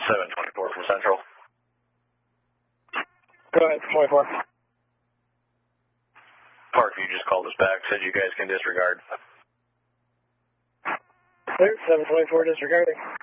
724 from Central. Go ahead, 24. Parkview just called us back, said you guys can disregard. Clear, 724 disregarding.